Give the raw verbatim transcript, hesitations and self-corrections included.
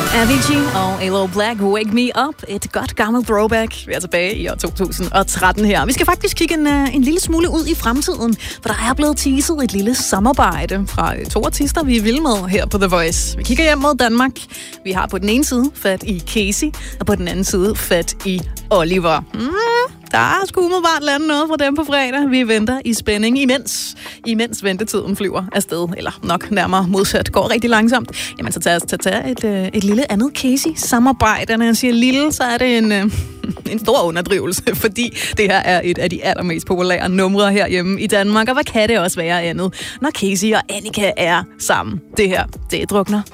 Avicii og A L O Black, Wake Me Up. Et godt gammelt throwback. Vi er tilbage i år to tusind og tretten her. Vi skal faktisk kigge en, en lille smule ud i fremtiden, for der er blevet teaset et lille samarbejde fra to artister, vi er vilde med her på The Voice. Vi kigger hjem mod Danmark. Vi har på den ene side fat i Casey, og på den anden side fat i Oliver. Mm. Der er sgu umiddelbart landet noget fra dem på fredag. Vi venter i spænding, imens, imens ventetiden flyver afsted. Eller nok nærmere modsat, går rigtig langsomt. Jamen, så tager os til at tage et, et lille andet Casey-samarbejde. Når jeg siger lille, så er det en, en stor underdrivelse, fordi det her er et af de allermest populære numre herhjemme i Danmark. Og hvad kan det også være andet, når Casey og Annika er sammen? Det her, det drukner